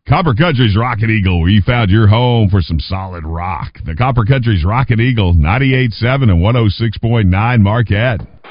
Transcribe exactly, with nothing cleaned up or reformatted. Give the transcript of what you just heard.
Copper Country's Rocket Eagle, where you found your home for some solid rock. The Copper Country's Rocket Eagle, ninety-eight point seven and one oh six point nine Marquette.